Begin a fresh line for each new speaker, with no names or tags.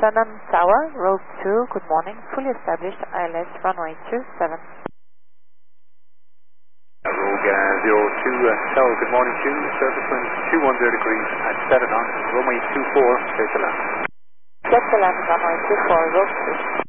Shannon Tower, Rogue 2, good morning, fully established, ILS runway 27.
Rogue 02, Tower, good morning to you, surface wind 210 degrees at 7 knots, runway 24, clear to land.
Get to land runway 24, Rogue 2.